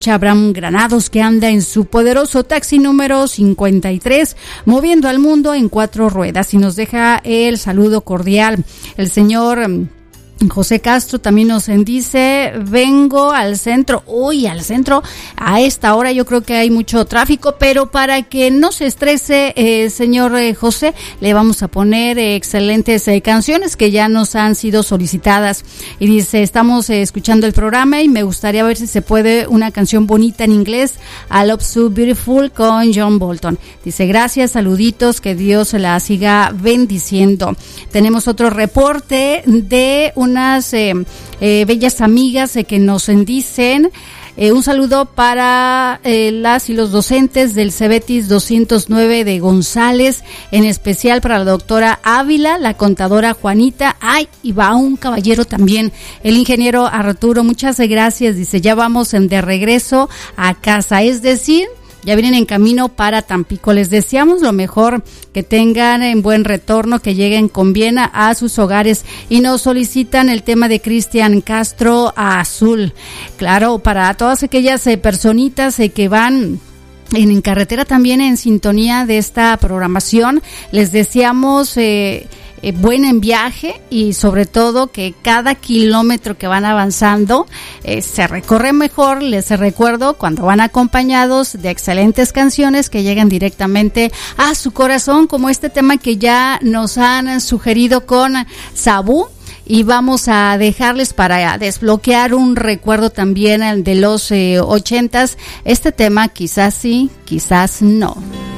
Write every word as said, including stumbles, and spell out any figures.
Abraham Granados, que anda en su poderoso taxi número cincuenta y tres, moviendo al mundo en cuatro ruedas, y nos deja el saludo cordial. El señor José Castro también nos dice: vengo al centro. Uy, al centro a esta hora yo creo que hay mucho tráfico, pero para que no se estrese, eh, señor eh, José, le vamos a poner eh, excelentes eh, canciones que ya nos han sido solicitadas. Y dice: estamos eh, escuchando el programa y me gustaría ver si se puede una canción bonita en inglés, I Love So Beautiful, con John Bolton. Dice: gracias, saluditos, que Dios la siga bendiciendo. Tenemos otro reporte de un unas eh, eh, bellas amigas eh, que nos dicen: eh, un saludo para eh, las y los docentes del Cebetis doscientos nueve de González, en especial para la doctora Ávila, la contadora Juanita, ay, y va un caballero también, el ingeniero Arturo. Muchas gracias. Dice: ya vamos en, de regreso a casa, es decir, ya vienen en camino para Tampico. Les deseamos lo mejor, que tengan en buen retorno, que lleguen con bien a, a sus hogares. Y nos solicitan el tema de Cristian Castro, a Azul. Claro, para todas aquellas eh, personitas eh, que van en, en carretera también en sintonía de esta programación, les deseamos eh, Eh, buen en viaje, y sobre todo que cada kilómetro que van avanzando eh, se recorre mejor. Les recuerdo, cuando van acompañados de excelentes canciones que llegan directamente a su corazón, como este tema que ya nos han sugerido con Sabú. Y vamos a dejarles para desbloquear un recuerdo también de los eh, ochentas, este tema, quizás sí, quizás no.